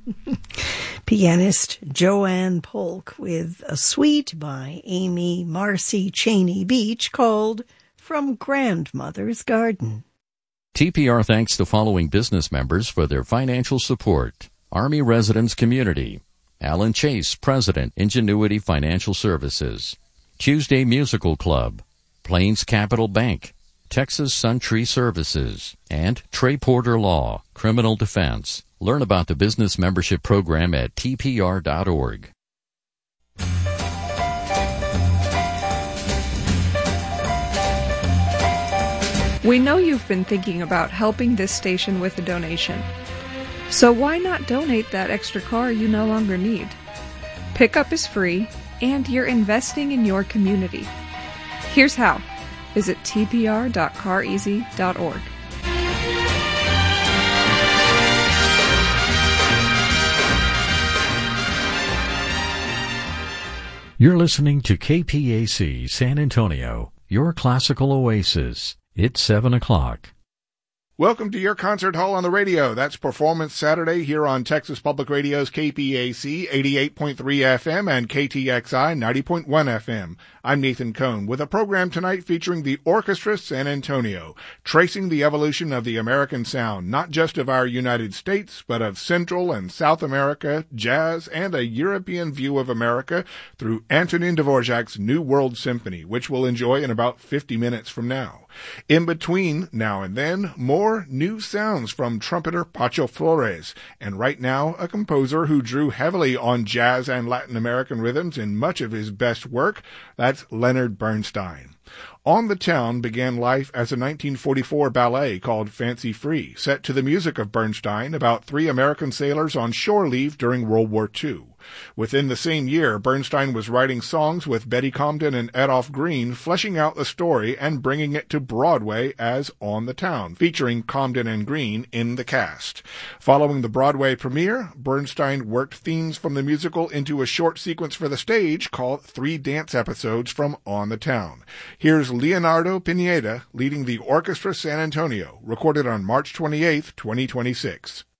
Pianist Joanne Polk with a suite by Amy Marcy Cheney Beach called From Grandmother's Garden. TPR thanks the following business members for their financial support. Army Residence Community. Alan Chase, President, Ingenuity Financial Services. Tuesday Musical Club. Plains Capital Bank. Texas Sun Tree Services. And Trey Porter Law, Criminal Defense. Learn about the business membership program at tpr.org. We know you've been thinking about helping this station with a donation. So why not donate that extra car you no longer need? Pickup is free, and you're investing in your community. Here's how. Visit tpr.careasy.org. You're listening to KPAC San Antonio, your classical oasis. It's 7 o'clock. Welcome to your concert hall on the radio. That's Performance Saturday here on Texas Public Radio's KPAC 88.3 FM and KTXI 90.1 FM. I'm Nathan Cohn with a program tonight featuring the Orchestra San Antonio, tracing the evolution of the American sound, not just of our United States, but of Central and South America, jazz, and a European view of America through Antonin Dvorak's New World Symphony, which we'll enjoy in about 50 minutes from now. In between, now and then, more new sounds from trumpeter Pacho Flores, and right now, a composer who drew heavily on jazz and Latin American rhythms in much of his best work. That's Leonard Bernstein. On the Town began life as a 1944 ballet called Fancy Free, set to the music of Bernstein about 3 American sailors on shore leave during World War II. Within the same year, Bernstein was writing songs with Betty Comden and Adolph Green, fleshing out the story and bringing it to Broadway as On the Town, featuring Comden and Green in the cast. Following the Broadway premiere, Bernstein worked themes from the musical into a short sequence for the stage called 3 dance episodes from On the Town. Here's Leonardo Pineda leading the Orchestra San Antonio, recorded on March 28, 2026.